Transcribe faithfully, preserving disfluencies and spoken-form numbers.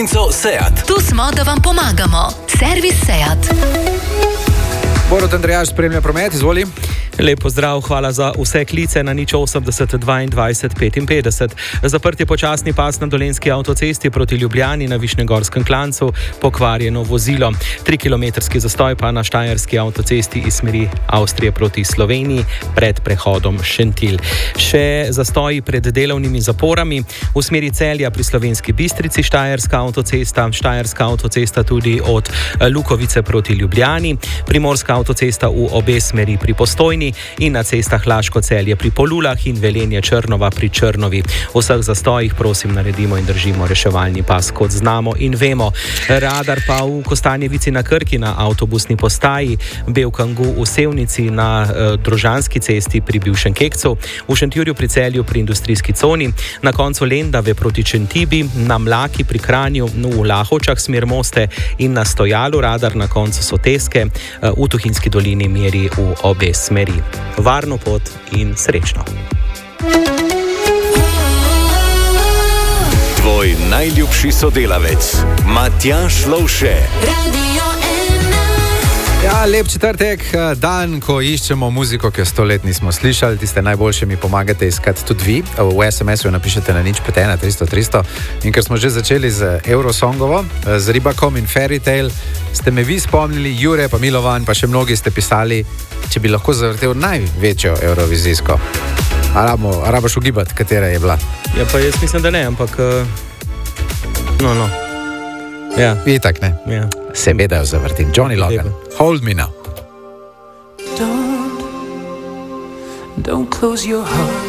Seat. Tu smo, da vam pomagamo. Servis Seat. Borut Andrejaš spremlja promet, izvoli. Lep pozdrav, hvala za vse klice na nič osemdeset dvaindvajset petinpetdeset. Zaprt je počasni pas na Dolenjski avtocesti proti Ljubljani na Višnjegorskem klancu, pokvarjeno vozilo. Trikilometrski zastoj pa na Štajerski avtocesti iz smeri Avstrije proti Sloveniji pred prehodom Šentilj. Še zastoji pred delovnimi zaporami v smeri Celja pri Slovenski Bistrici, Štajerska avtocesta, Štajerska avtocesta tudi od Lukovice proti Ljubljani, Primorska avtocesta v obe smeri pri Postojni in na cestah Laško-Celje pri Polulah in Velenje-Črnova pri Črnovi. V vseh zastojih prosim naredimo in držimo reševalni pas, kot znamo in vemo. Radar pa v Kostanjevici na Krki na avtobusni postaji, Belkangu v Sevnici na uh, Drožanski cesti pri bivšem Kekcu, v Šentjurju pri Celju pri industrijski coni, na koncu Lendave proti Čentibi, na Mlaki pri Kranju, v Lahovčah smer Moste in na Stojalu radar na koncu Soteske, uh, v Tuhinjski dolini meri v obe smeri. Varno pot in srečno. Tvoj najljubši sodelavec, Matjaž Lovše. Ja, lep četrtek, dan, ko iščemo muziko, ki jo sto let nismo slišali. Tiste najboljše mi pomagate iskati tudi vi. V es em esu napišete na nič pet ena tristo tristo. In ker smo že začeli z Eurosongovo, z Ribakom in Fairytale, ste me vi spomnili, Jure pa Milovan, pa še mnogi ste pisali, če bi lahko zavrtel največjo eurovizijsko. A rabaš ugibati, katera je bila? Ja, pa jaz mislim, da ne, ampak... No, no. Ja. Itak ne. Ja. Seveda jo zavrtim. Johnny Logan. Hold me now. Don't, don't close your heart.